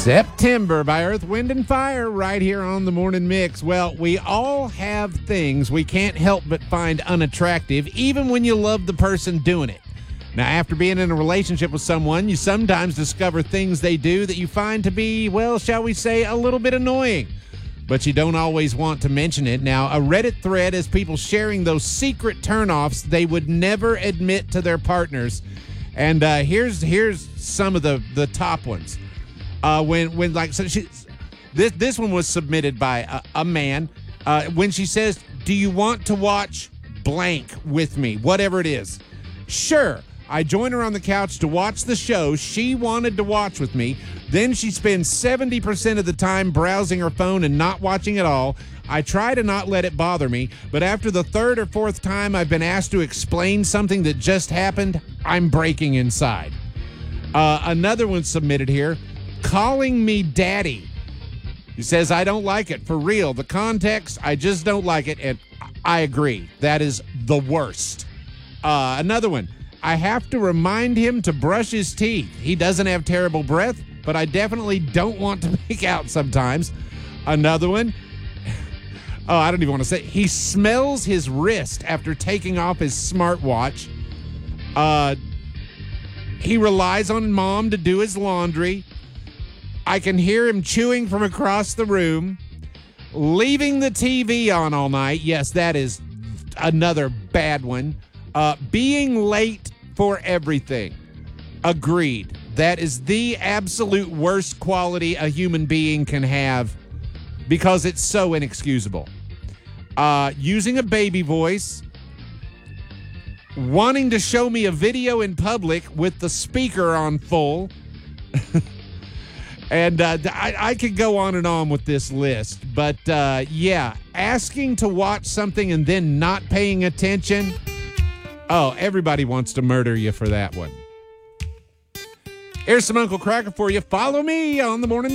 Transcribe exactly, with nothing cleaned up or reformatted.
September by Earth, Wind, and Fire right here on the Morning Mix. Well, we all have things we can't help but find unattractive, even when you love the person doing it. Now, after being in a relationship with someone, you sometimes discover things they do that you find to be, well, shall we say, a little bit annoying. But you don't always want to mention it. Now, a Reddit thread is people sharing those secret turnoffs they would never admit to their partners. And uh, here's here's some of the, the top ones. Uh, when when like so she, this this one was submitted by a, a man. Uh, when she says, "Do you want to watch blank with me?" Whatever it is. Sure. I join her on the couch to watch the show she wanted to watch with me. Then she spends seventy percent of the time browsing her phone and not watching at all. I try to not let it bother me, but after the third or fourth time I've been asked to explain something that just happened, I'm breaking inside. Uh, another one submitted here, calling me daddy. He says, I don't like it. For real, the context, I just don't like it, and I agree. That is the worst. Uh, another one. I have to remind him to brush his teeth. He doesn't have terrible breath, but I definitely don't want to make out sometimes. Another one. Oh, I don't even want to say. He smells his wrist after taking off his smartwatch. Uh, he relies on mom to do his laundry. I can hear him chewing from across the room. Leaving the T V on all night. Yes, that is another bad one. Uh, being late for everything. Agreed. That is the absolute worst quality a human being can have because it's so inexcusable. Uh, using a baby voice. Wanting to show me a video in public with the speaker on full. And uh, I, I could go on and on with this list. But, uh, yeah, asking to watch something and then not paying attention. Oh, everybody wants to murder you for that one. Here's some Uncle Cracker for you. Follow me on the Morning